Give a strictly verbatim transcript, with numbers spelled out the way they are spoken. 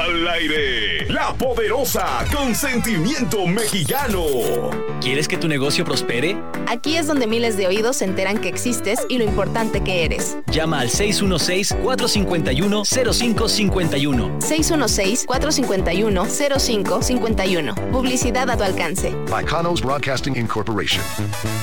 Al aire, La Poderosa con sentimiento mexicano. ¿Quieres que tu negocio prospere? Aquí es donde miles de oídos se enteran que existes y lo importante que eres. Llama al seis uno seis, cuatro cinco uno, cero cinco cinco uno. seis uno seis, cuatro cinco uno, cero cinco cinco uno. Publicidad a tu alcance. By Kanos Broadcasting Incorporation.